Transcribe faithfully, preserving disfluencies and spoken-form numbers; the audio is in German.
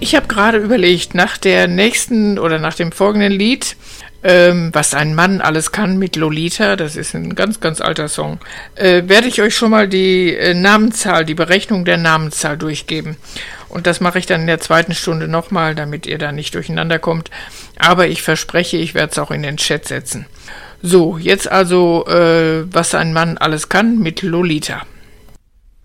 Ich habe gerade überlegt, nach der nächsten oder nach dem folgenden Lied, ähm, was ein Mann alles kann mit Lolita, das ist ein ganz, ganz alter Song, äh, werde ich euch schon mal die äh, Namenzahl, die Berechnung der Namenzahl durchgeben. Und das mache ich dann in der zweiten Stunde nochmal, damit ihr da nicht durcheinander kommt. Aber ich verspreche, ich werde es auch in den Chat setzen. So, jetzt also, äh, was ein Mann alles kann mit Lolita.